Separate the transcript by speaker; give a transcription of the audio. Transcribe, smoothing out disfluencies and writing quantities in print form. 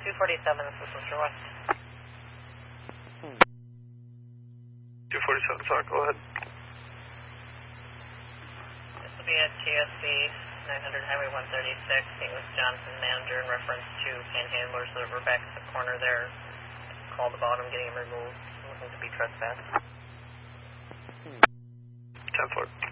Speaker 1: 247, this is Mr. West.
Speaker 2: 247, sorry, go ahead.
Speaker 1: This will be at TSC 900 Highway 136, meet with Johnson, manager, in reference to panhandlers that were back at the corner there. Called about him getting him removed, looking to be trespassed.
Speaker 2: 10-4.